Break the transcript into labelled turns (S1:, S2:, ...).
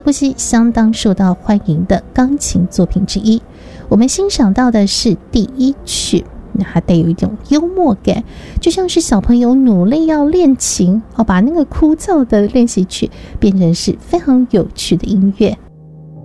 S1: 不是相当受到欢迎的钢琴作品之一。我们欣赏到的是第一曲，那它带有一种幽默感，就像是小朋友努力要练琴，把那个枯燥的练习曲变成是非常有趣的音乐。